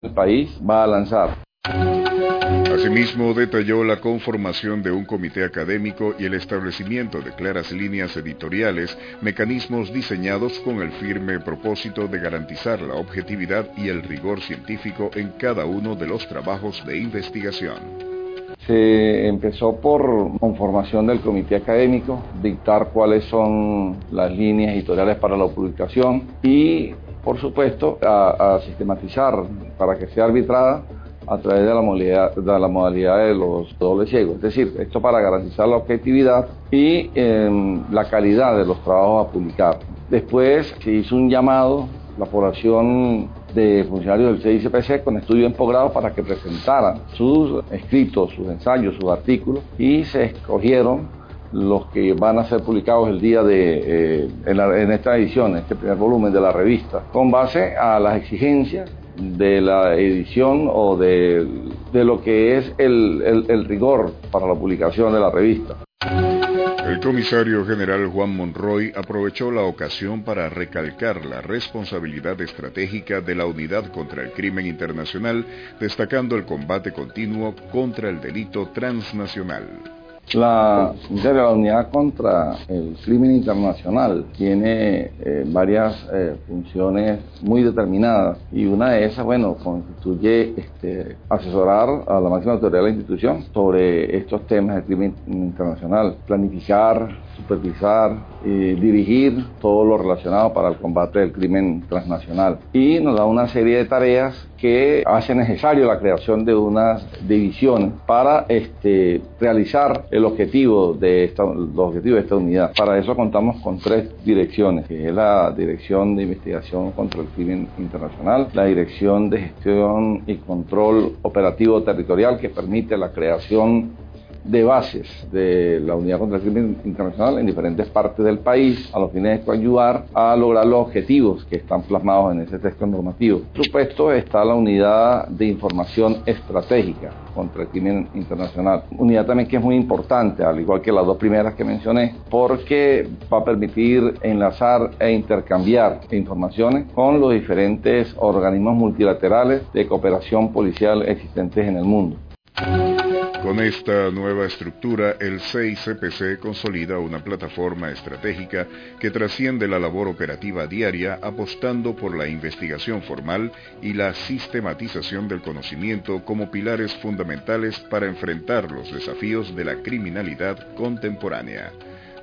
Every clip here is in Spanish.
el país va a lanzar. Asimismo, detalló la conformación de un comité académico y el establecimiento de claras líneas editoriales, mecanismos diseñados con el firme propósito de garantizar la objetividad y el rigor científico en cada uno de los trabajos de investigación. Se empezó por conformación del comité académico, dictar cuáles son las líneas editoriales para la publicación y, por supuesto, a sistematizar para que sea arbitrada a través de la modalidad de los dobles ciegos. Es decir, esto para garantizar la objetividad y la calidad de los trabajos a publicar. Después se hizo un llamado, la población de funcionarios del CICPC con estudio en posgrado para que presentaran sus escritos, sus ensayos, sus artículos y se escogieron los que van a ser publicados el día en esta edición, este primer volumen de la revista, con base a las exigencias de la edición o de lo que es el rigor para la publicación de la revista. El comisario general Juan Monroy aprovechó la ocasión para recalcar la responsabilidad estratégica de la Unidad contra el Crimen Internacional, destacando el combate continuo contra el delito transnacional. La unidad contra el crimen internacional tiene varias funciones muy determinadas y una de esas, constituye asesorar a la máxima autoridad de la institución sobre estos temas del crimen internacional, planificar, supervisar y dirigir todo lo relacionado para el combate del crimen transnacional. Y nos da una serie de tareas que hace necesario la creación de unas divisiones para realizar los objetivos de esta unidad. Para eso contamos con 3 direcciones, que es la Dirección de Investigación contra el Crimen Internacional, la Dirección de Gestión y Control Operativo Territorial, que permite la creación de bases de la Unidad contra el Crimen Internacional en diferentes partes del país, a los fines de coadyuvar a lograr los objetivos que están plasmados en ese texto normativo. Por supuesto, está la Unidad de Información Estratégica contra el Crimen Internacional. Unidad también que es muy importante, al igual que las 2 primeras que mencioné, porque va a permitir enlazar e intercambiar informaciones con los diferentes organismos multilaterales de cooperación policial existentes en el mundo. Con esta nueva estructura, el CICPC consolida una plataforma estratégica que trasciende la labor operativa diaria, apostando por la investigación formal y la sistematización del conocimiento como pilares fundamentales para enfrentar los desafíos de la criminalidad contemporánea.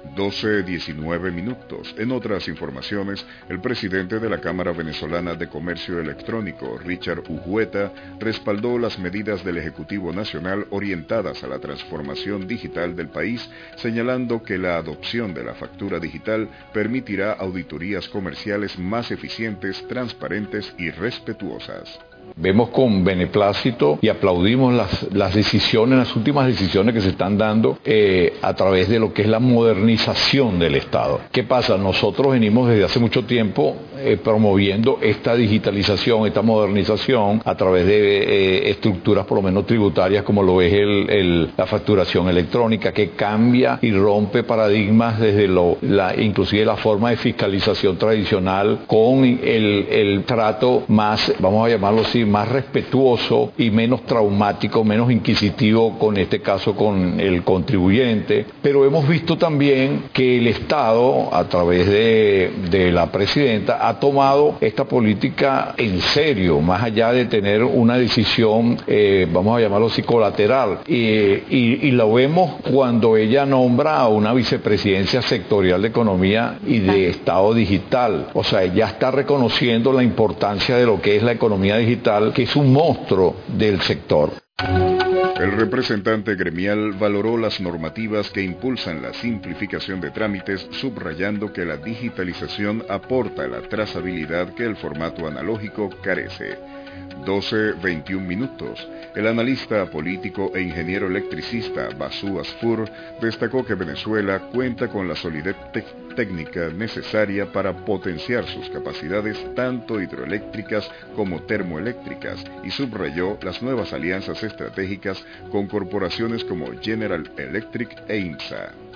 12:19 minutos. En otras informaciones, el presidente de la Cámara Venezolana de Comercio Electrónico, Richard Ujueta, respaldó las medidas del Ejecutivo Nacional orientadas a la transformación digital del país, señalando que la adopción de la factura digital permitirá auditorías comerciales más eficientes, transparentes y respetuosas. Vemos con beneplácito y aplaudimos las últimas decisiones que se están dando a través de lo que es la modernización del Estado. ¿Qué pasa? Nosotros venimos desde hace mucho tiempo promoviendo esta digitalización, esta modernización a través de estructuras por lo menos tributarias como lo es la facturación electrónica, que cambia y rompe paradigmas desde inclusive la forma de fiscalización tradicional con el trato más, vamos a llamarlo así, más respetuoso y menos traumático, menos inquisitivo, con este caso con el contribuyente. Pero hemos visto también que el Estado, a través de la presidenta, ha tomado esta política en serio, más allá de tener una decisión, vamos a llamarlo así, colateral. Y lo vemos cuando ella nombra a una vicepresidencia sectorial de Economía y de Estado Digital. O sea, ella está reconociendo la importancia de lo que es la economía digital, que es un monstruo del sector. El representante gremial valoró las normativas que impulsan la simplificación de trámites, subrayando que la digitalización aporta la trazabilidad que el formato analógico carece. 12:21 minutos. El analista político e ingeniero electricista Basu Asfur destacó que Venezuela cuenta con la solidez técnica necesaria para potenciar sus capacidades tanto hidroeléctricas como termoeléctricas y subrayó las nuevas alianzas estratégicas con corporaciones como General Electric e INSA.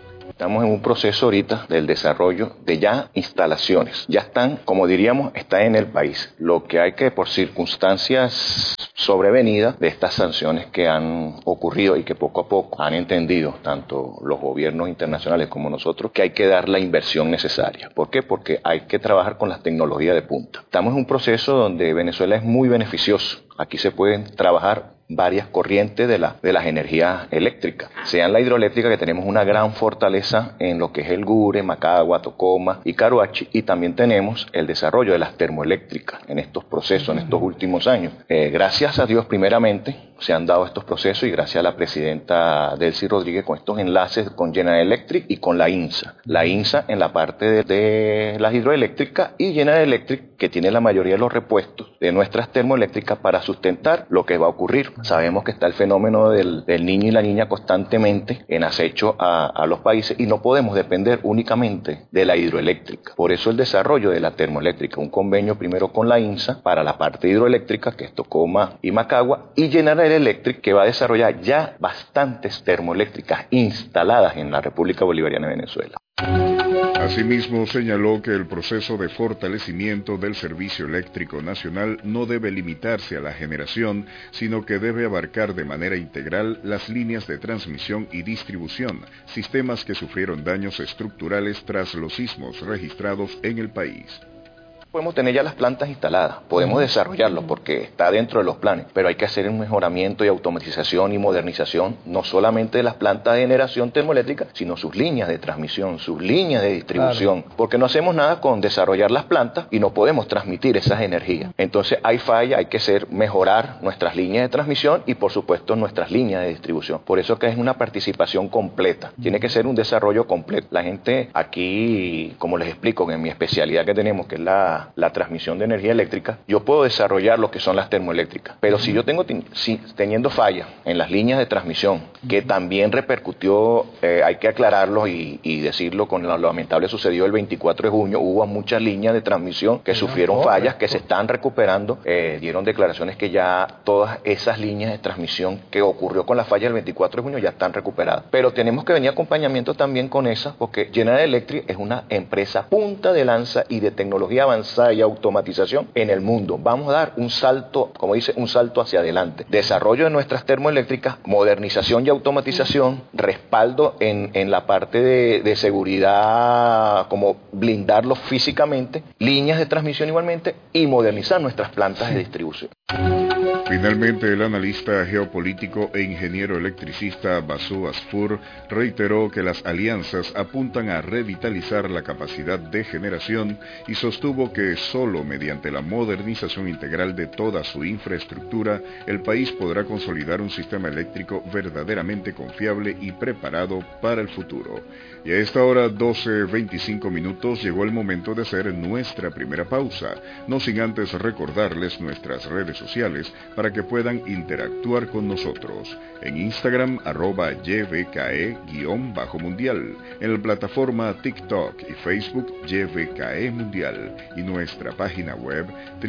Estamos en un proceso ahorita del desarrollo de ya instalaciones. Ya están, como diríamos, está en el país. Lo que hay que, por circunstancias sobrevenidas de estas sanciones que han ocurrido y que poco a poco han entendido tanto los gobiernos internacionales como nosotros que hay que dar la inversión necesaria. ¿Por qué? Porque hay que trabajar con las tecnologías de punta. Estamos en un proceso donde Venezuela es muy beneficioso. Aquí se pueden trabajar varias corrientes de las energías eléctricas, sean la hidroeléctrica, que tenemos una gran fortaleza en lo que es el Gure, Macagua, Tocoma y Caruachi, y también tenemos el desarrollo de las termoeléctricas en estos procesos, en estos últimos años. Gracias a Dios, primeramente, se han dado estos procesos y gracias a la presidenta Delcy Rodríguez con estos enlaces con General Electric y con la INSA. La INSA en la parte de las hidroeléctricas y General Electric, que tiene la mayoría de los repuestos de nuestras termoeléctricas para sustentar lo que va a ocurrir. Sabemos que está el fenómeno del niño y la niña constantemente en acecho a los países y no podemos depender únicamente de la hidroeléctrica. Por eso el desarrollo de la termoeléctrica, un convenio primero con la INSA para la parte hidroeléctrica, que es Tocoma y Macagua, y General Electric, que va a desarrollar ya bastantes termoeléctricas instaladas en la República Bolivariana de Venezuela. Asimismo, señaló que el proceso de fortalecimiento del servicio eléctrico nacional no debe limitarse a la generación, sino que debe abarcar de manera integral las líneas de transmisión y distribución, sistemas que sufrieron daños estructurales tras los sismos registrados en el país. Podemos tener ya las plantas instaladas, podemos desarrollarlo porque está dentro de los planes, pero hay que hacer un mejoramiento y automatización y modernización, no solamente de las plantas de generación termoeléctrica, sino sus líneas de transmisión, sus líneas de distribución, claro, porque no hacemos nada con desarrollar las plantas y no podemos transmitir esas energías. Entonces hay falla, hay que mejorar nuestras líneas de transmisión y por supuesto nuestras líneas de distribución. Por eso que es una participación completa, tiene que ser un desarrollo completo. La gente aquí, como les explico, en mi especialidad que tenemos, que es la transmisión de energía eléctrica, yo puedo desarrollar lo que son las termoeléctricas, pero si yo tengo teniendo fallas en las líneas de transmisión, que también repercutió, hay que aclararlo y decirlo, con lo lamentable sucedió el 24 de junio, hubo muchas líneas de transmisión que sufrieron fallas, que se están recuperando, dieron declaraciones que ya todas esas líneas de transmisión que ocurrió con la falla del 24 de junio ya están recuperadas, pero tenemos que venir acompañamiento también con esas, porque General Electric es una empresa punta de lanza y de tecnología avanzada y automatización en el mundo. Vamos a dar un salto, como dice, un salto hacia adelante. Desarrollo de nuestras termoeléctricas, modernización y automatización, respaldo en la parte de seguridad, como blindarlos físicamente, líneas de transmisión igualmente y modernizar nuestras plantas de distribución. Finalmente, el analista geopolítico e ingeniero electricista Basu Asfur reiteró que las alianzas apuntan a revitalizar la capacidad de generación y sostuvo que solo mediante la modernización integral de toda su infraestructura, el país podrá consolidar un sistema eléctrico verdaderamente confiable y preparado para el futuro. Y a esta hora, 12:25 minutos, llegó el momento de hacer nuestra primera pausa, no sin antes recordarles nuestras redes sociales para que puedan interactuar con nosotros. En Instagram, @YVKE_mundial, en la plataforma TikTok y Facebook YVKE Mundial, y nuestra página web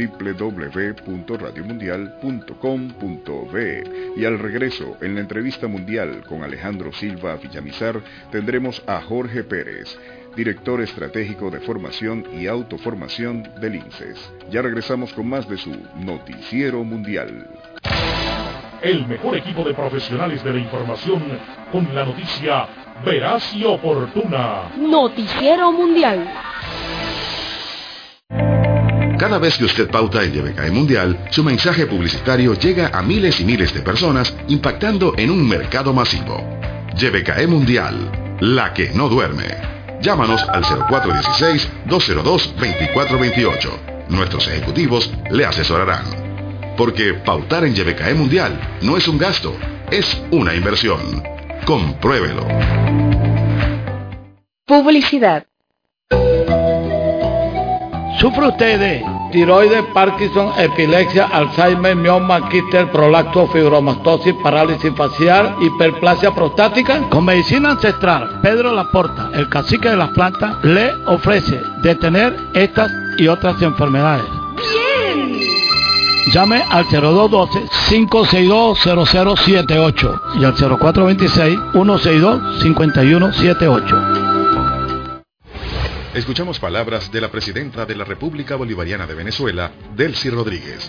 www.radiomundial.com.be. Y al regreso, en la entrevista mundial con Alejandro Silva Villamizar, tendremos a Jorge Pérez, director estratégico de formación y autoformación del INSES. Ya regresamos con más de su Noticiero Mundial. El mejor equipo de profesionales de la información con la noticia veraz y oportuna. Noticiero Mundial. Cada vez que usted pauta en YVKE Mundial, su mensaje publicitario llega a miles y miles de personas, impactando en un mercado masivo. YVKE Mundial, la que no duerme. Llámanos al 0416-202-2428. Nuestros ejecutivos le asesorarán. Porque pautar en YVKE Mundial no es un gasto, es una inversión. Compruébelo. Publicidad. ¿Sufre usted de tiroides, Parkinson, epilepsia, Alzheimer, mioma, quiste, prolacto, fibromastosis, parálisis facial, hiperplasia prostática? Con medicina ancestral, Pedro Laporta, el cacique de las plantas, le ofrece detener estas y otras enfermedades. ¡Bien! Llame al 0212-562-0078 y al 0426-162-5178. Escuchamos palabras de la presidenta de la República Bolivariana de Venezuela, Delcy Rodríguez.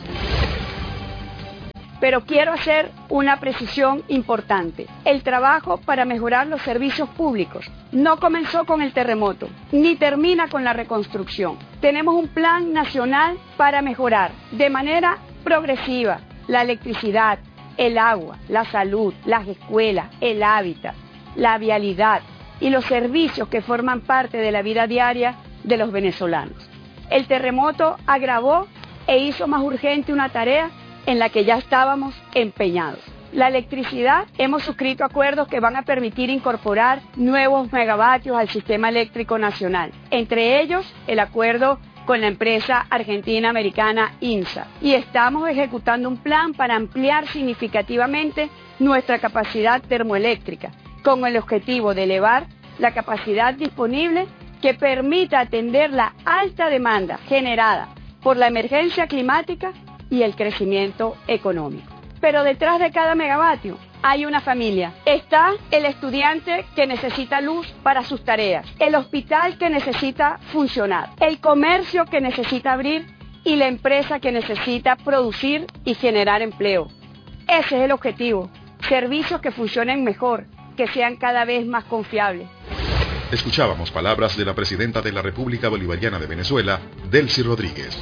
Pero quiero hacer una precisión importante. El trabajo para mejorar los servicios públicos no comenzó con el terremoto, ni termina con la reconstrucción. Tenemos un plan nacional para mejorar de manera progresiva la electricidad, el agua, la salud, las escuelas, el hábitat, la vialidad y los servicios que forman parte de la vida diaria de los venezolanos. El terremoto agravó e hizo más urgente una tarea en la que ya estábamos empeñados. La electricidad, hemos suscrito acuerdos que van a permitir incorporar nuevos megavatios al sistema eléctrico nacional, entre ellos el acuerdo con la empresa argentina-americana INSA. Y estamos ejecutando un plan para ampliar significativamente nuestra capacidad termoeléctrica, con el objetivo de elevar la capacidad disponible que permita atender la alta demanda generada por la emergencia climática y el crecimiento económico. Pero detrás de cada megavatio hay una familia. Está el estudiante que necesita luz para sus tareas, el hospital que necesita funcionar, el comercio que necesita abrir y la empresa que necesita producir y generar empleo. Ese es el objetivo. Servicios que funcionen mejor, que sean cada vez más confiables. Escuchábamos palabras de la presidenta de la República Bolivariana de Venezuela, Delcy Rodríguez.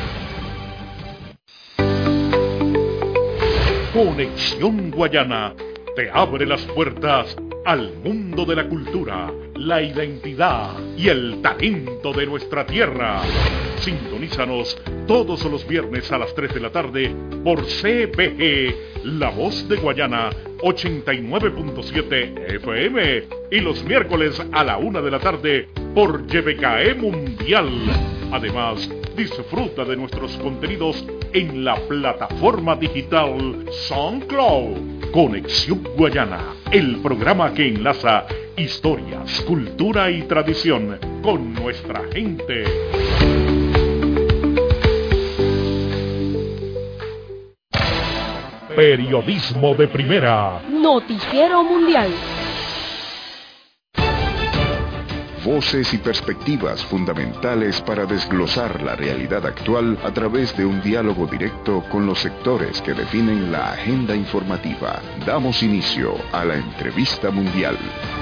Conexión Guayana te abre las puertas al mundo de la cultura, la identidad y el talento de nuestra tierra. Sintonízanos todos los viernes a las 3 de la tarde por CBG, La Voz de Guayana, 89.7 FM, y los miércoles a la 1 de la tarde por YBKE Mundial. Además, disfruta de nuestros contenidos en la plataforma digital SoundCloud. Conexión Guayana, el programa que enlaza historias, cultura y tradición con nuestra gente. Periodismo de primera. Noticiero Mundial. Voces y perspectivas fundamentales para desglosar la realidad actual a través de un diálogo directo con los sectores que definen la agenda informativa. Damos inicio a la entrevista mundial.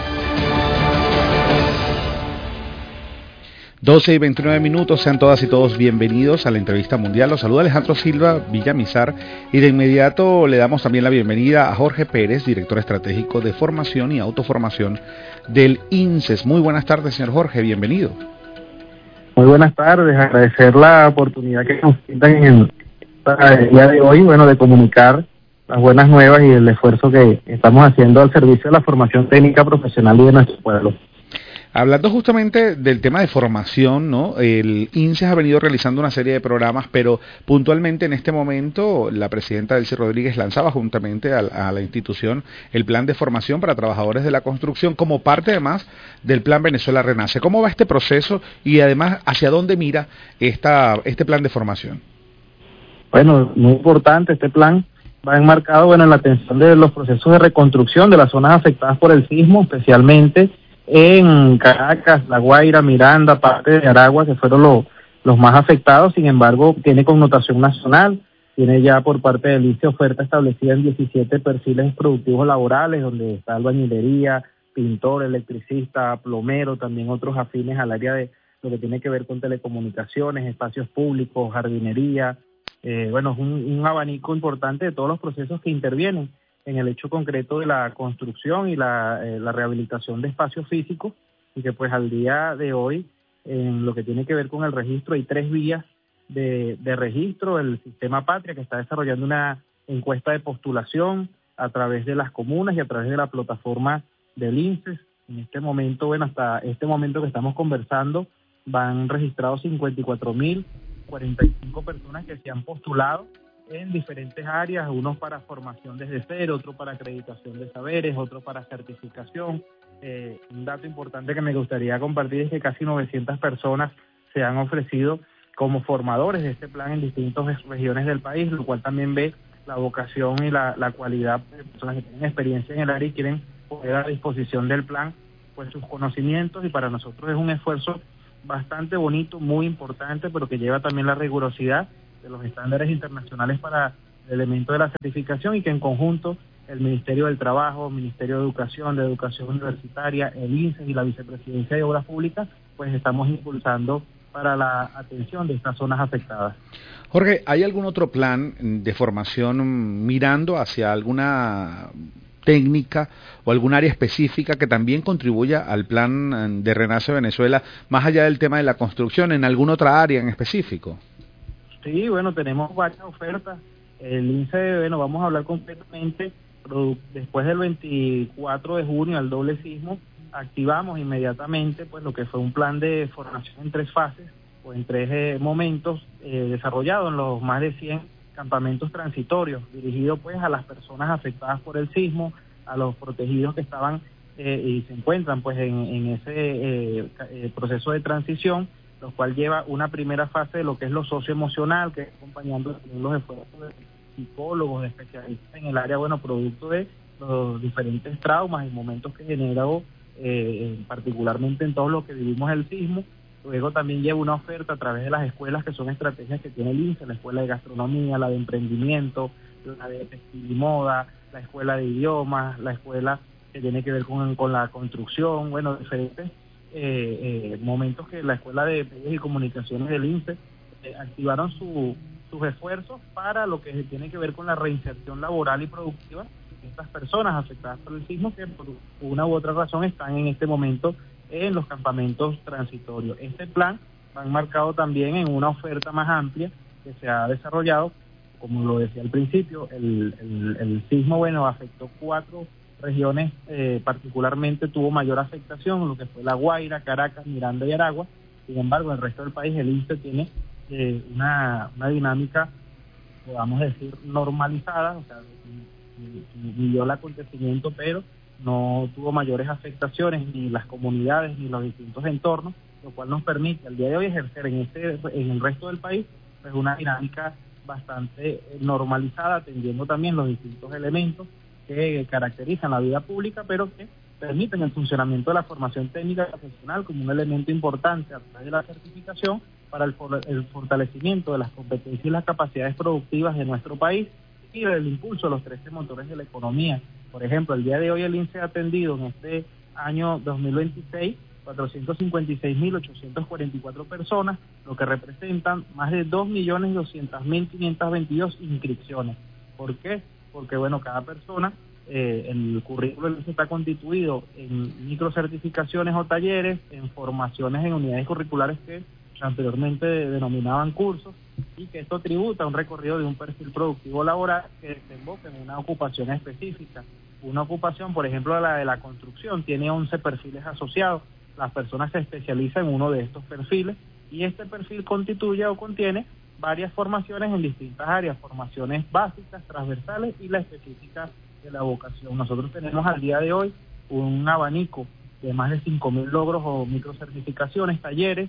12:29, sean todas y todos bienvenidos a la entrevista mundial. Los saluda Alejandro Silva Villamizar y de inmediato le damos también la bienvenida a Jorge Pérez, director estratégico de formación y autoformación del INSES. Muy buenas tardes, señor Jorge, bienvenido. Muy buenas tardes, agradecer la oportunidad que nos brindan para el día de hoy, de comunicar las buenas nuevas y el esfuerzo que estamos haciendo al servicio de la formación técnica profesional y de nuestro pueblo. Hablando justamente del tema de formación, ¿no? El INSES ha venido realizando una serie de programas, pero puntualmente en este momento la presidenta Delcy Rodríguez lanzaba juntamente a la institución el plan de formación para trabajadores de la construcción como parte además del plan Venezuela Renace. ¿Cómo va este proceso y además hacia dónde mira este plan de formación? Bueno, muy importante, este plan va enmarcado en la atención de los procesos de reconstrucción de las zonas afectadas por el sismo, especialmente en Caracas, La Guaira, Miranda, parte de Aragua, que fueron los más afectados. Sin embargo, tiene connotación nacional, tiene ya por parte del INSEE oferta establecida en 17 perfiles productivos laborales, donde está albañilería, pintor, electricista, plomero, también otros afines al área de lo que tiene que ver con telecomunicaciones, espacios públicos, jardinería. Es un abanico importante de todos los procesos que intervienen en el hecho concreto de la construcción y la rehabilitación de espacios físicos, y que pues al día de hoy, en lo que tiene que ver con el registro, hay 3 vías de registro. El Sistema Patria, que está desarrollando una encuesta de postulación a través de las comunas y a través de la plataforma del INSES. En este momento, hasta este momento que estamos conversando, van registrados 54.045 personas que se han postulado en diferentes áreas, unos para formación desde cero, otros para acreditación de saberes, otros para certificación. Un dato importante que me gustaría compartir es que casi 900 personas se han ofrecido como formadores de este plan en distintas regiones del país, lo cual también ve la vocación y la cualidad de personas que tienen experiencia en el área y quieren poner a disposición del plan pues sus conocimientos, y para nosotros es un esfuerzo bastante bonito, muy importante, pero que lleva también la rigurosidad de los estándares internacionales para el elemento de la certificación, y que en conjunto el Ministerio del Trabajo, Ministerio de Educación Universitaria, el INSE y la Vicepresidencia de Obras Públicas, pues estamos impulsando para la atención de estas zonas afectadas. Jorge, ¿hay algún otro plan de formación mirando hacia alguna técnica o algún área específica que también contribuya al plan de Renace Venezuela, más allá del tema de la construcción, en alguna otra área en específico? Sí, bueno, tenemos varias ofertas. El INSE, bueno, vamos a hablar concretamente, después del 24 de junio, al doble sismo, activamos inmediatamente pues lo que fue un plan de formación en 3 fases o en 3 momentos, desarrollado en los más de 100 campamentos transitorios, dirigido pues a las personas afectadas por el sismo, a los protegidos que estaban y se encuentran pues en ese proceso de transición, lo cual lleva una primera fase de lo que es lo socioemocional, que es acompañando los esfuerzos de psicólogos, de especialistas en el área, bueno, producto de los diferentes traumas y momentos que generó particularmente en todo lo que vivimos el sismo. Luego también lleva una oferta a través de las escuelas, que son estrategias que tiene el INSE, la escuela de gastronomía, la de emprendimiento, la de textil y moda, la escuela de idiomas, la escuela que tiene que ver con la construcción, bueno, diferentes momentos que la escuela de medios y comunicaciones del INSE activaron sus esfuerzos para lo que tiene que ver con la reinserción laboral y productiva de estas personas afectadas por el sismo, que por una u otra razón están en este momento en los campamentos transitorios. Este plan va enmarcado también en una oferta más amplia que se ha desarrollado, como lo decía al principio, el sismo, bueno, afectó 4 regiones, particularmente tuvo mayor afectación, lo que fue La Guaira, Caracas, Miranda y Aragua. Sin embargo, en el resto del país el INSE tiene una dinámica, podamos decir, normalizada, o sea, vivió el acontecimiento, pero no tuvo mayores afectaciones ni las comunidades ni los distintos entornos, lo cual nos permite al día de hoy ejercer en el resto del país pues una dinámica bastante normalizada, atendiendo también los distintos elementos que caracterizan la vida pública, pero que permiten el funcionamiento de la formación técnica profesional como un elemento importante a través de la certificación para el fortalecimiento de las competencias y las capacidades productivas de nuestro país y del impulso de los 13 motores de la economía. Por ejemplo, el día de hoy el INSE ha atendido en este año 2026 456.844 personas, lo que representan más de 2.200.522 inscripciones. ¿Por qué? Porque, bueno, cada persona, el currículo del INSE está constituido en microcertificaciones o talleres, en formaciones en unidades curriculares que anteriormente denominaban cursos, y que esto tributa a un recorrido de un perfil productivo laboral que desemboca en una ocupación específica. Una ocupación, por ejemplo, la de la construcción, tiene 11 perfiles asociados. Las personas se especializan en uno de estos perfiles y este perfil constituye o contiene varias formaciones en distintas áreas, formaciones básicas, transversales y la específica de la vocación. Nosotros tenemos al día de hoy un abanico de más de 5.000 logros o microcertificaciones, talleres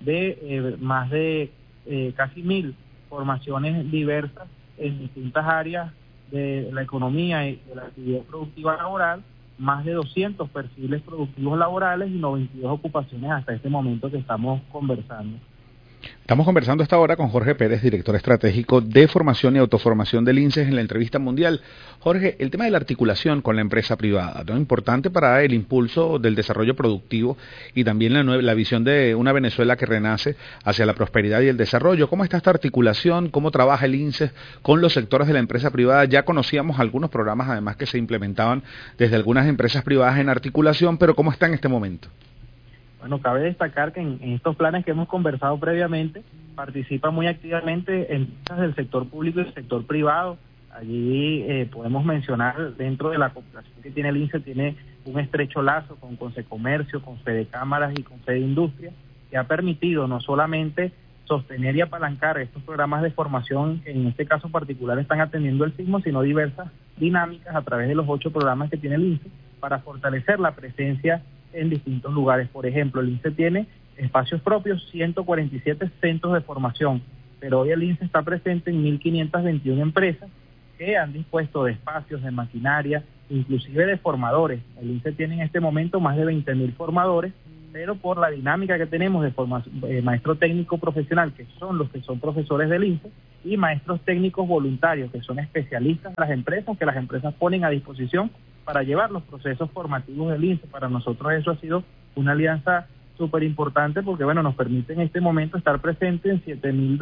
de más de casi 1.000 formaciones diversas en distintas áreas de la economía y de la actividad productiva laboral, más de 200 perfiles productivos laborales y 92 ocupaciones hasta este momento que estamos conversando. Estamos conversando hasta ahora con Jorge Pérez, director estratégico de formación y autoformación del INSE en la entrevista mundial. Jorge, el tema de la articulación con la empresa privada, ¿no? Importante para el impulso del desarrollo productivo y también la visión de una Venezuela que renace hacia la prosperidad y el desarrollo. ¿Cómo está esta articulación? ¿Cómo trabaja el INSE con los sectores de la empresa privada? Ya conocíamos algunos programas además que se implementaban desde algunas empresas privadas en articulación, pero ¿cómo está en este momento? Bueno, cabe destacar que en estos planes que hemos conversado previamente, participa muy activamente empresas del sector público y del sector privado. Allí podemos mencionar, dentro de la cooperación que tiene el INSE, tiene un estrecho lazo con Consecomercio, con Fede Cámaras y con Fede Industria, que ha permitido no solamente sostener y apalancar estos programas de formación, que en este caso particular están atendiendo el sismo, sino diversas dinámicas a través de los 8 programas que tiene el INSE para fortalecer la presencia en distintos lugares. Por ejemplo, el INSE tiene espacios propios, 147 centros de formación, pero hoy el INSE está presente en 1.521 empresas que han dispuesto de espacios, de maquinaria, inclusive de formadores. El INSE tiene en este momento más de 20.000 formadores pero por la dinámica que tenemos de maestro técnico profesional, que son los que son profesores del INSE, y maestros técnicos voluntarios, que son especialistas de las empresas, que las empresas ponen a disposición para llevar los procesos formativos del INSE. Para nosotros eso ha sido una alianza súper importante porque, bueno, nos permite en este momento estar presente en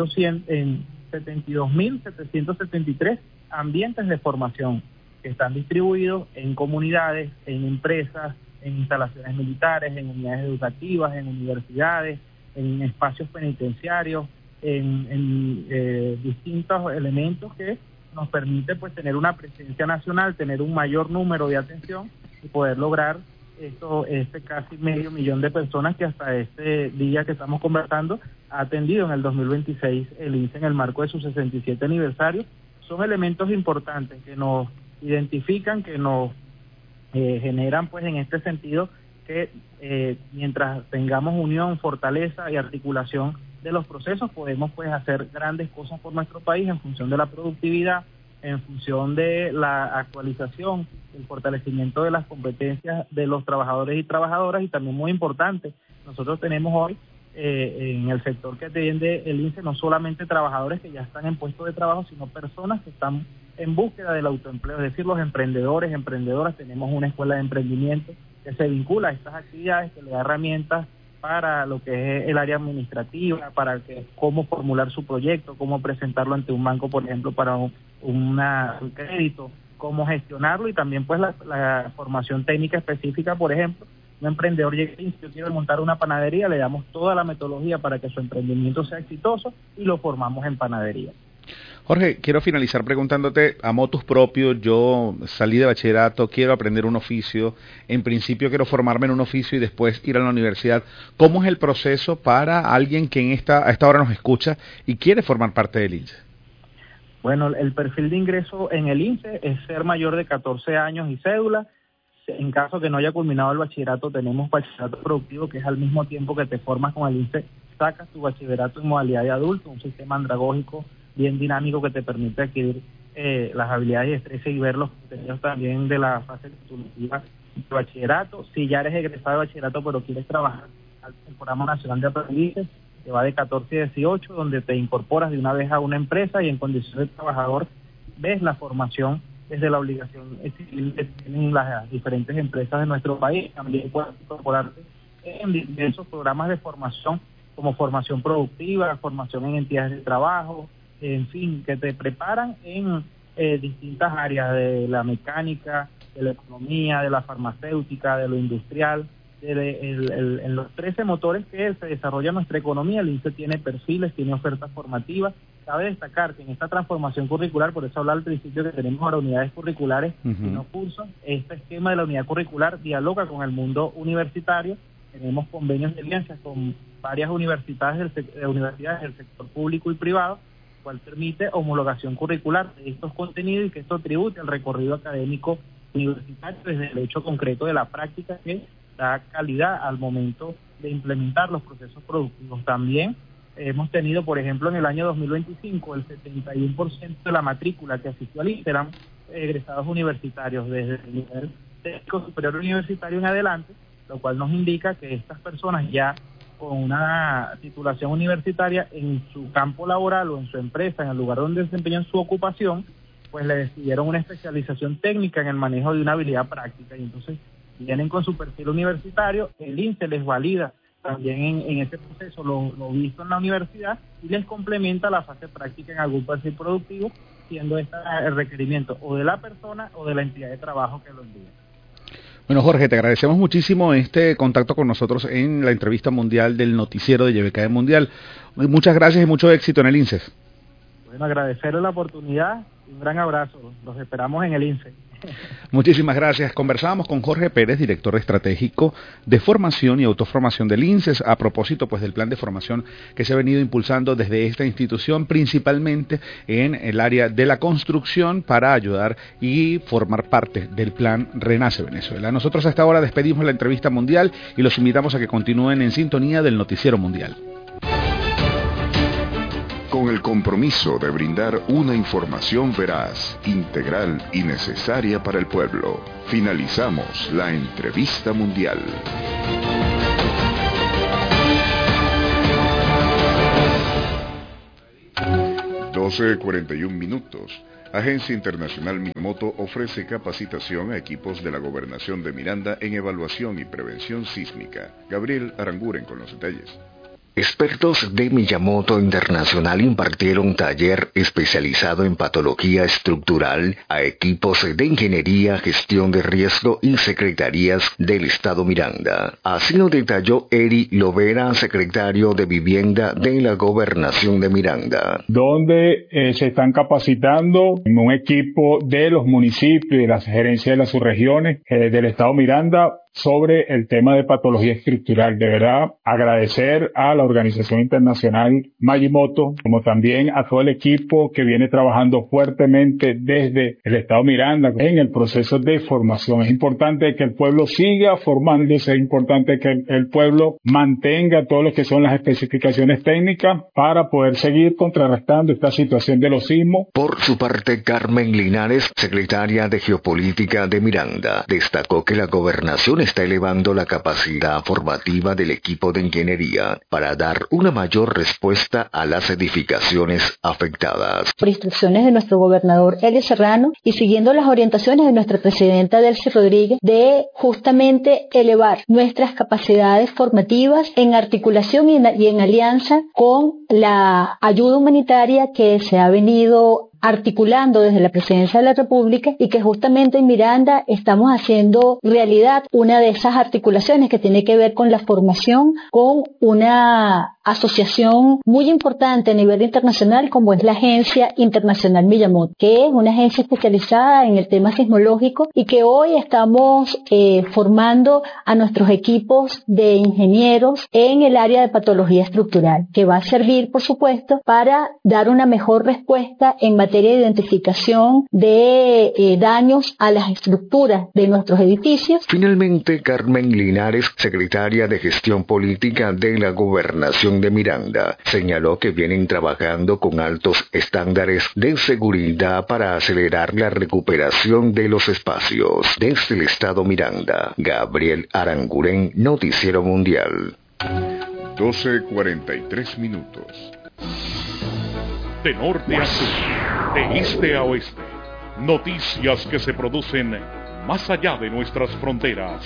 72.773 ambientes de formación que están distribuidos en comunidades, en empresas, en instalaciones militares, en unidades educativas, en universidades, en espacios penitenciarios, en distintos elementos que nos permite pues tener una presencia nacional, tener un mayor número de atención y poder lograr casi 500,000 de personas que hasta este día que estamos conversando ha atendido en el 2026 el INSE en el marco de su 67 aniversario. Son elementos importantes que nos identifican, que nos generan pues en este sentido que mientras tengamos unión, fortaleza y articulación de los procesos podemos pues hacer grandes cosas por nuestro país en función de la productividad, en función de la actualización, el fortalecimiento de las competencias de los trabajadores y trabajadoras. Y también muy importante, nosotros tenemos hoy en el sector que atiende el INSE no solamente trabajadores que ya están en puestos de trabajo, sino personas que están en búsqueda del autoempleo, es decir, los emprendedores, emprendedoras. Tenemos una escuela de emprendimiento que se vincula a estas actividades, que le da herramientas para lo que es el área administrativa, para cómo formular su proyecto, cómo presentarlo ante un banco, por ejemplo, para un crédito, cómo gestionarlo, y también pues la formación técnica específica. Por ejemplo, un emprendedor llega y dice: yo quiero montar una panadería, le damos toda la metodología para que su emprendimiento sea exitoso y lo formamos en panadería. Jorge, quiero finalizar preguntándote, a motus propio, yo salí de bachillerato, quiero aprender un oficio, en principio quiero formarme en un oficio y después ir a la universidad. ¿Cómo es el proceso para alguien que a esta hora nos escucha y quiere formar parte del INSE? Bueno, el perfil de ingreso en el INSE es ser mayor de 14 años y cédula. En caso que no haya culminado el bachillerato, tenemos bachillerato productivo, que es al mismo tiempo que te formas con el INSE, sacas tu bachillerato en modalidad de adulto, un sistema andragógico bien dinámico que te permite adquirir las habilidades y destrezas y ver los contenidos también de la fase titulativa de bachillerato. Si ya eres egresado de bachillerato pero quieres trabajar al Programa Nacional de Aprendices, que va de 14 a 18, donde te incorporas de una vez a una empresa y en condición de trabajador ves la formación desde la obligación civil que tienen las diferentes empresas de nuestro país. También puedes incorporarte en diversos programas de formación, como formación productiva, formación en entidades de trabajo, en fin, que te preparan en distintas áreas de la mecánica, de la economía, de la farmacéutica, de lo industrial, en los 13 motores que se desarrolla nuestra economía. El INSE tiene perfiles, tiene ofertas formativas. Cabe destacar que en esta transformación curricular, por eso hablaba al principio que tenemos ahora unidades curriculares y no cursos, este esquema de la unidad curricular dialoga con el mundo universitario. Tenemos convenios de alianzas con varias universidades del sector público y privado, cual permite homologación curricular de estos contenidos y que esto tribute al recorrido académico universitario desde el hecho concreto de la práctica, que da calidad al momento de implementar los procesos productivos. También hemos tenido, por ejemplo, en el año 2025, el 71% de la matrícula que asistió al INSE eran egresados universitarios desde el nivel técnico superior universitario en adelante, lo cual nos indica que estas personas ya con una titulación universitaria en su campo laboral o en su empresa, en el lugar donde desempeñan su ocupación, pues le decidieron una especialización técnica en el manejo de una habilidad práctica, y entonces vienen con su perfil universitario. El INSE les valida también en ese proceso lo visto en la universidad y les complementa la fase práctica en algún perfil productivo, siendo este el requerimiento o de la persona o de la entidad de trabajo que lo envía. Bueno, Jorge, te agradecemos muchísimo este contacto con nosotros en la entrevista mundial del noticiero de YBKE Mundial. Muchas gracias y mucho éxito en el INSE. Bueno, agradecerle la oportunidad y un gran abrazo. Los esperamos en el INSE. Muchísimas gracias. Conversábamos con Jorge Pérez, director estratégico de formación y autoformación del INSE, a propósito pues del plan de formación que se ha venido impulsando desde esta institución, principalmente en el área de la construcción, para ayudar y formar parte del plan Renace Venezuela. Nosotros hasta ahora despedimos la entrevista mundial y los invitamos a que continúen en sintonía del noticiero mundial. Con el compromiso de brindar una información veraz, integral y necesaria para el pueblo, finalizamos la entrevista mundial. 12:41 minutos. Agencia Internacional Miyamoto ofrece capacitación a equipos de la Gobernación de Miranda en evaluación y prevención sísmica. Gabriel Aranguren con los detalles. Expertos de Miyamoto Internacional impartieron taller especializado en patología estructural a equipos de ingeniería, gestión de riesgo y secretarías del Estado Miranda. Así lo detalló Eri Lovera, secretario de Vivienda de la Gobernación de Miranda. Donde se están capacitando en un equipo de los municipios y de las gerencias de las subregiones del Estado Miranda sobre el tema de patología estructural. De verdad, agradecer a la Organización Internacional Miyamoto, como también a todo el equipo que viene trabajando fuertemente desde el Estado Miranda en el proceso de formación. Es importante que el pueblo siga formándose, es importante que el pueblo mantenga todo lo que son las especificaciones técnicas para poder seguir contrarrestando esta situación de los sismos. Por su parte, Carmen Linares, secretaria de Geopolítica de Miranda, destacó que la gobernación está elevando la capacidad formativa del equipo de ingeniería para dar una mayor respuesta a las edificaciones afectadas. Por instrucciones de nuestro gobernador Elio Serrano y siguiendo las orientaciones de nuestra presidenta Delcy Rodríguez de justamente elevar nuestras capacidades formativas en articulación y en alianza con la ayuda humanitaria que se ha venido articulando desde la Presidencia de la República y que justamente en Miranda estamos haciendo realidad una de esas articulaciones que tiene que ver con la formación con una asociación muy importante a nivel internacional como es la Agencia Internacional Miyamoto, que es una agencia especializada en el tema sismológico y que hoy estamos formando a nuestros equipos de ingenieros en el área de patología estructural, que va a servir, por supuesto, para dar una mejor respuesta en materia de identificación de daños a las estructuras de nuestros edificios. Finalmente, Carmen Linares, secretaria de Gestión Política de la Gobernación de Miranda, señaló que vienen trabajando con altos estándares de seguridad para acelerar la recuperación de los espacios. Desde el Estado Miranda, Gabriel Aranguren, Noticiero Mundial. 12:43 minutos. De norte a sur, de este a oeste, noticias que se producen más allá de nuestras fronteras.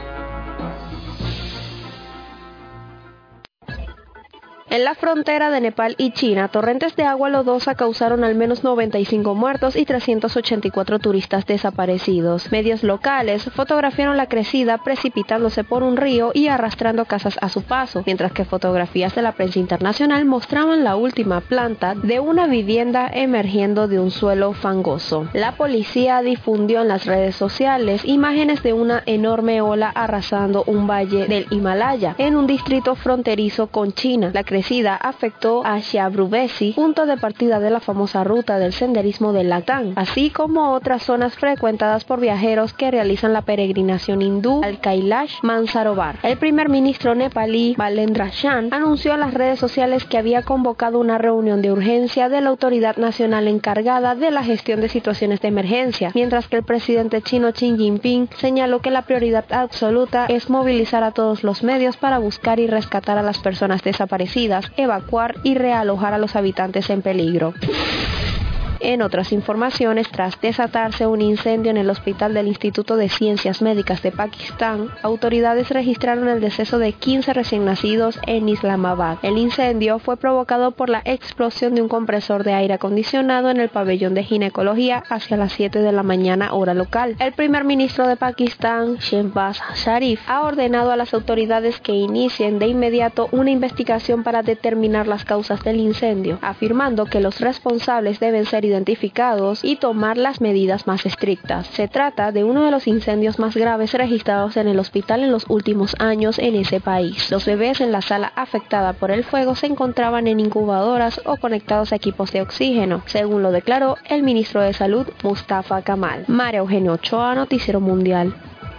En la frontera de Nepal y China, torrentes de agua lodosa causaron al menos 95 muertos y 384 turistas desaparecidos. Medios locales fotografiaron la crecida precipitándose por un río y arrastrando casas a su paso, mientras que fotografías de la prensa internacional mostraban la última planta de una vivienda emergiendo de un suelo fangoso. La policía difundió en las redes sociales imágenes de una enorme ola arrasando un valle del Himalaya en un distrito fronterizo con China. La crecida afectó a Xiabrubesi, punto de partida de la famosa ruta del senderismo del Latán, así como otras zonas frecuentadas por viajeros que realizan la peregrinación hindú al Kailash Mansarovar. El primer ministro nepalí Balendra Shah anunció en las redes sociales que había convocado una reunión de urgencia de la autoridad nacional encargada de la gestión de situaciones de emergencia, mientras que el presidente chino Xi Jinping señaló que la prioridad absoluta es movilizar a todos los medios para buscar y rescatar a las personas desaparecidas, evacuar y realojar a los habitantes en peligro. En otras informaciones, tras desatarse un incendio en el hospital del Instituto de Ciencias Médicas de Pakistán, autoridades registraron el deceso de 15 recién nacidos en Islamabad. El incendio fue provocado por la explosión de un compresor de aire acondicionado en el pabellón de ginecología hacia las 7 de la mañana hora local. El primer ministro de Pakistán, Shehbaz Sharif, ha ordenado a las autoridades que inicien de inmediato una investigación para determinar las causas del incendio, afirmando que los responsables deben ser identificados y tomar las medidas más estrictas. Se trata de uno de los incendios más graves registrados en el hospital en los últimos años en ese país. Los bebés en la sala afectada por el fuego se encontraban en incubadoras o conectados a equipos de oxígeno, según lo declaró el ministro de Salud, Mustafa Kamal. María Eugenia Ochoa, Noticiero Mundial.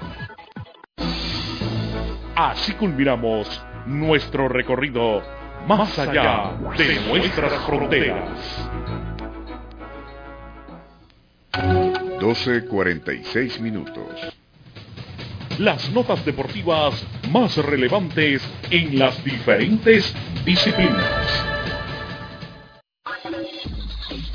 Así culminamos nuestro recorrido más allá de nuestras fronteras. 12:46 minutos. Las notas deportivas más relevantes en las diferentes disciplinas.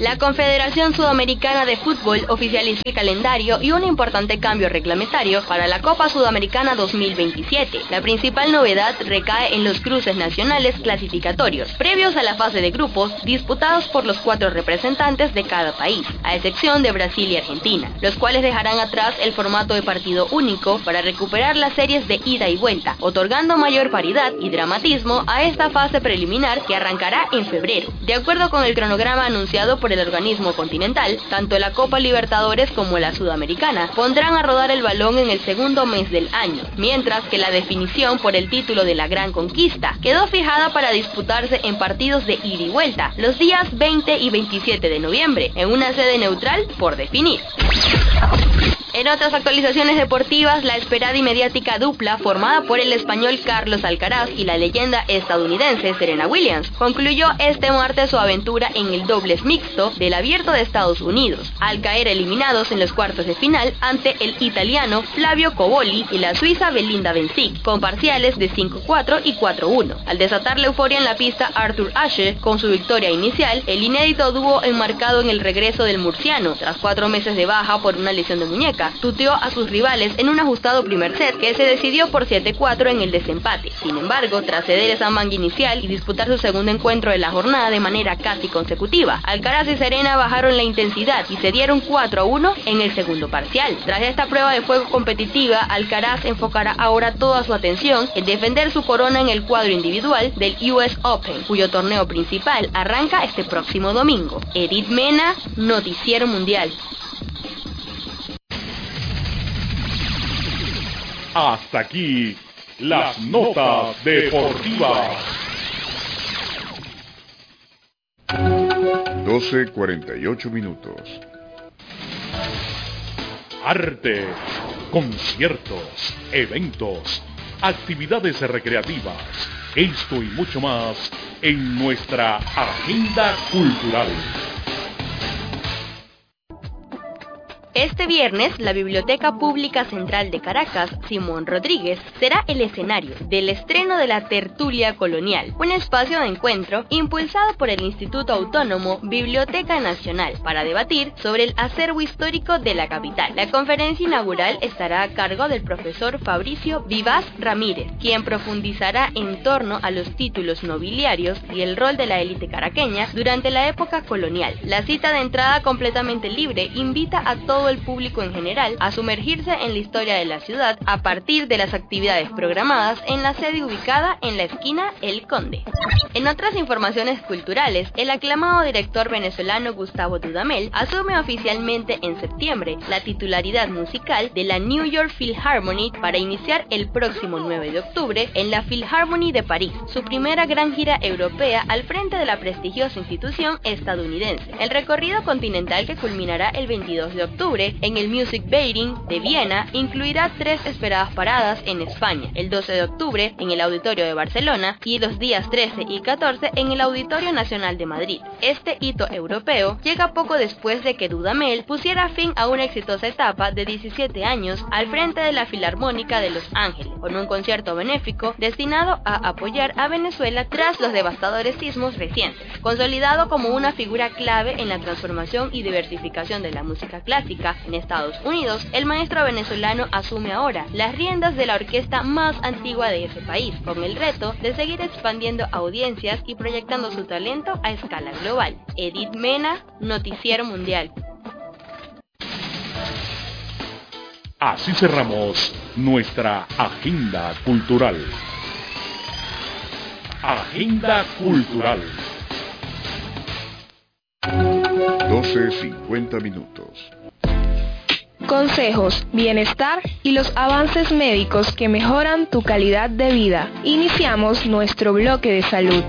La Confederación Sudamericana de Fútbol oficializó el calendario y un importante cambio reglamentario para la Copa Sudamericana 2027. La principal novedad recae en los cruces nacionales clasificatorios, previos a la fase de grupos, disputados por los 4 representantes de cada país, a excepción de Brasil y Argentina, los cuales dejarán atrás el formato de partido único para recuperar las series de ida y vuelta, otorgando mayor paridad y dramatismo a esta fase preliminar que arrancará en febrero. De acuerdo con el cronograma anunciado por el organismo continental, tanto la Copa Libertadores como la Sudamericana pondrán a rodar el balón en el segundo mes del año, mientras que la definición por el título de la Gran Conquista quedó fijada para disputarse en partidos de ida y vuelta los días 20 y 27 de noviembre, en una sede neutral por definir. En otras actualizaciones deportivas, la esperada y mediática dupla formada por el español Carlos Alcaraz y la leyenda estadounidense Serena Williams concluyó este martes su aventura en el dobles mixto del Abierto de Estados Unidos, al caer eliminados en los cuartos de final ante el italiano Flavio Cobolli y la suiza Belinda Bencic, con parciales de 5-4 y 4-1. Al desatar la euforia en la pista Arthur Ashe con su victoria inicial, el inédito dúo enmarcado en el regreso del murciano, tras 4 meses de baja por una lesión de muñeca, tuteó a sus rivales en un ajustado primer set que se decidió por 7-4 en el desempate. Sin embargo, tras ceder esa manga inicial y disputar su segundo encuentro de la jornada de manera casi consecutiva, Alcaraz y Serena bajaron la intensidad y se dieron 4-1 en el segundo parcial. Tras esta prueba de fuego competitiva, Alcaraz enfocará ahora toda su atención en defender su corona en el cuadro individual del US Open, cuyo torneo principal arranca este próximo domingo. Edith Mena, Noticiero Mundial. Hasta aquí las notas deportivas. 12:48 minutos. Arte, conciertos, eventos, actividades recreativas, esto y mucho más en nuestra agenda cultural. Este viernes, la Biblioteca Pública Central de Caracas, Simón Rodríguez, será el escenario del estreno de la Tertulia Colonial, un espacio de encuentro impulsado por el Instituto Autónomo Biblioteca Nacional para debatir sobre el acervo histórico de la capital. La conferencia inaugural estará a cargo del profesor Fabricio Vivas Ramírez, quien profundizará en torno a los títulos nobiliarios y el rol de la élite caraqueña durante la época colonial. La cita, de entrada completamente libre, invita a todo el público en general a sumergirse en la historia de la ciudad a partir de las actividades programadas en la sede ubicada en la esquina El Conde. En otras informaciones culturales, el aclamado director venezolano Gustavo Dudamel asume oficialmente en septiembre la titularidad musical de la New York Philharmonic para iniciar el próximo 9 de octubre en la Philharmonie de París, su primera gran gira europea al frente de la prestigiosa institución estadounidense. El recorrido continental, que culminará el 22 de octubre en el Music Beiring de Viena, incluirá 3 esperadas paradas en España, el 12 de octubre en el Auditorio de Barcelona y los días 13 y 14 en el Auditorio Nacional de Madrid. Este hito europeo llega poco después de que Dudamel pusiera fin a una exitosa etapa de 17 años al frente de la Filarmónica de Los Ángeles, con un concierto benéfico destinado a apoyar a Venezuela tras los devastadores sismos recientes. Consolidado como una figura clave en la transformación y diversificación de la música clásica en Estados Unidos, el maestro venezolano asume ahora las riendas de la orquesta más antigua de ese país, con el reto de seguir expandiendo audiencias y proyectando su talento a escala global. Edith Mena, Noticiero Mundial. Así cerramos nuestra agenda cultural. Agenda cultural. 12:50 minutos. Consejos, bienestar y los avances médicos que mejoran tu calidad de vida. Iniciamos nuestro bloque de salud.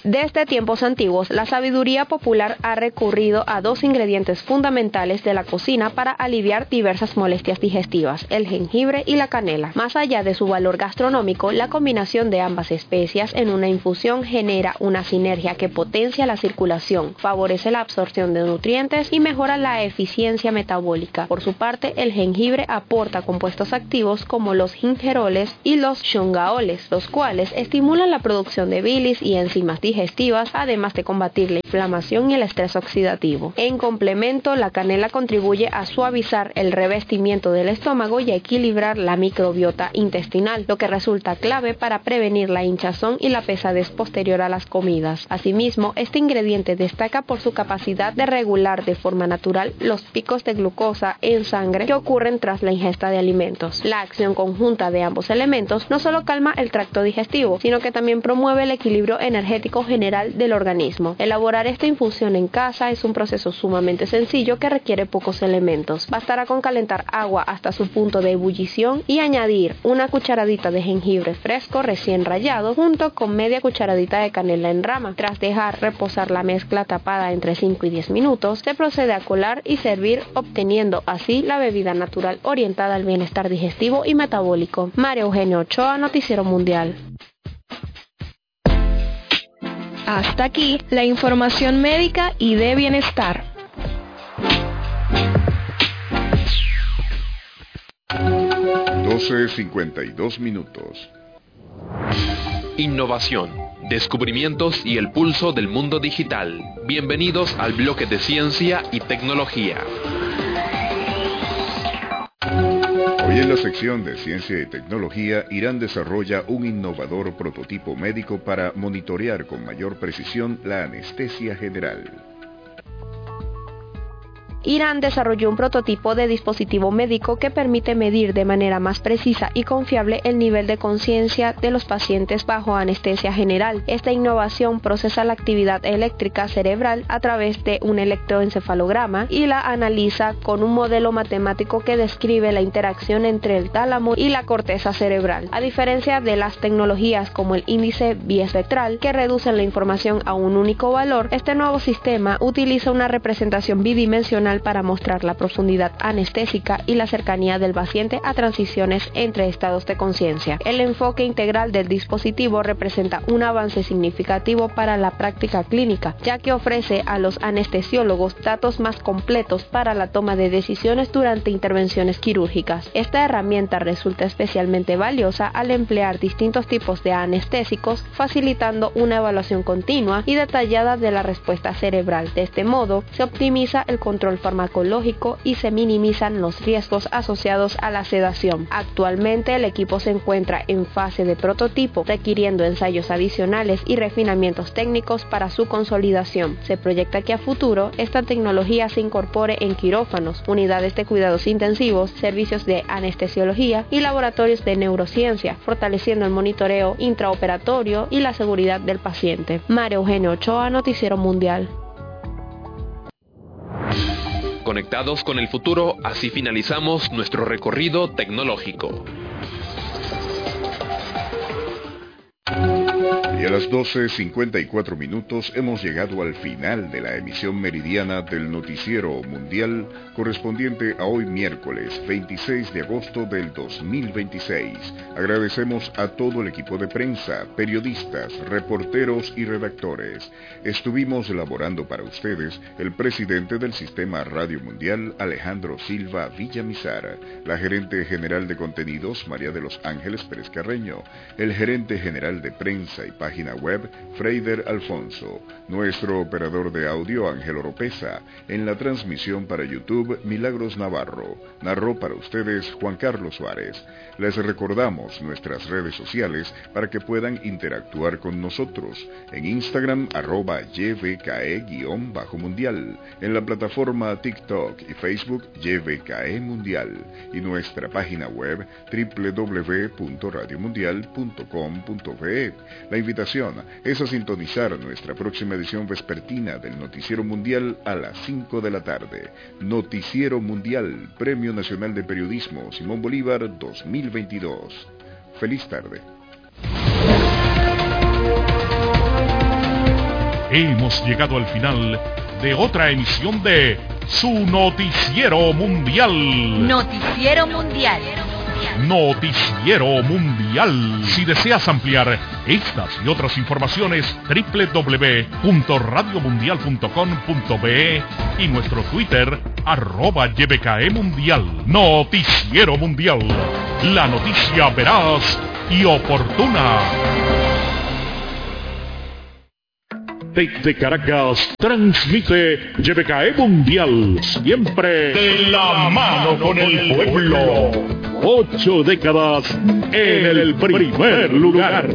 Desde tiempos antiguos, la sabiduría popular ha recurrido a dos ingredientes fundamentales de la cocina para aliviar diversas molestias digestivas, el jengibre y la canela. Más allá de su valor gastronómico, la combinación de ambas especias en una infusión genera una sinergia que potencia la circulación, favorece la absorción de nutrientes y mejora la eficiencia metabólica. Por su parte, el jengibre aporta compuestos activos como los gingeroles y los shongaoles, los cuales estimulan la producción de bilis y enzimas digestivas, además de combatir la inflamación y el estrés oxidativo. En complemento, la canela contribuye a suavizar el revestimiento del estómago y a equilibrar la microbiota intestinal, lo que resulta clave para prevenir la hinchazón y la pesadez posterior a las comidas. Asimismo, este ingrediente destaca por su capacidad de regular de forma natural los picos de glucosa en sangre que ocurren tras la ingesta de alimentos. La acción conjunta de ambos elementos no solo calma el tracto digestivo, sino que también promueve el equilibrio energético general del organismo. Elaborar esta infusión en casa es un proceso sumamente sencillo que requiere pocos elementos. Bastará con calentar agua hasta su punto de ebullición y añadir una cucharadita de jengibre fresco recién rallado junto con media cucharadita de canela en rama. Tras dejar reposar la mezcla tapada entre 5 y 10 minutos, se procede a colar y servir, obteniendo así la bebida natural orientada al bienestar digestivo y metabólico. María Eugenia Ochoa, Noticiero Mundial. Hasta aquí la información médica y de bienestar. (12:52). Innovación, descubrimientos y el pulso del mundo digital. Bienvenidos al bloque de ciencia y tecnología. Hoy en la sección de Ciencia y Tecnología, Irán desarrolla un innovador prototipo médico para monitorear con mayor precisión la anestesia general. Irán desarrolló un prototipo de dispositivo médico que permite medir de manera más precisa y confiable el nivel de conciencia de los pacientes bajo anestesia general. Esta innovación procesa la actividad eléctrica cerebral a través de un electroencefalograma y la analiza con un modelo matemático que describe la interacción entre el tálamo y la corteza cerebral. A diferencia de las tecnologías como el índice biespectral, que reducen la información a un único valor, este nuevo sistema utiliza una representación bidimensional para mostrar la profundidad anestésica y la cercanía del paciente a transiciones entre estados de conciencia. El enfoque integral del dispositivo representa un avance significativo para la práctica clínica, ya que ofrece a los anestesiólogos datos más completos para la toma de decisiones durante intervenciones quirúrgicas. Esta herramienta resulta especialmente valiosa al emplear distintos tipos de anestésicos, facilitando una evaluación continua y detallada de la respuesta cerebral. De este modo, se optimiza el control farmacológico y se minimizan los riesgos asociados a la sedación. Actualmente el equipo se encuentra en fase de prototipo, requiriendo ensayos adicionales y refinamientos técnicos para su consolidación. Se proyecta que a futuro esta tecnología se incorpore en quirófanos, unidades de cuidados intensivos, servicios de anestesiología y laboratorios de neurociencia, fortaleciendo el monitoreo intraoperatorio y la seguridad del paciente. María Eugenia Ochoa, Noticiero Mundial. Conectados con el futuro, así finalizamos nuestro recorrido tecnológico. Y a las 12:54 hemos llegado al final de la emisión meridiana del Noticiero Mundial correspondiente a hoy miércoles 26 de agosto del 2026. Agradecemos a todo el equipo de prensa, periodistas, reporteros y redactores. Estuvimos elaborando para ustedes el presidente del Sistema Radio Mundial, Alejandro Silva Villamizar, la gerente general de contenidos, María de los Ángeles Pérez Carreño, el gerente general de prensa y página web, Freider Alfonso, nuestro operador de audio, Ángel Oropesa, en la transmisión para YouTube, Milagros Navarro, narró para ustedes Juan Carlos Suárez. Les recordamos nuestras redes sociales para que puedan interactuar con nosotros, en Instagram, @YVKE_mundial, en la plataforma TikTok y Facebook, YVKE Mundial, y nuestra página web, www.radiomundial.com.be. La invitación es a sintonizar nuestra próxima edición vespertina del Noticiero Mundial a las 5 de la tarde. Noticiero Mundial, Premio Nacional de Periodismo Simón Bolívar 2022. Feliz tarde. Hemos llegado al final de otra emisión de su Noticiero Mundial. Noticiero Mundial. Noticiero Mundial. Si deseas ampliar estas y otras informaciones, www.radiomundial.com.be y nuestro Twitter, @YBKEmundial. Noticiero Mundial. La noticia veraz y oportuna. Desde Caracas, transmite YBKE Mundial, siempre de la mano con el pueblo. 8 décadas en el primer lugar.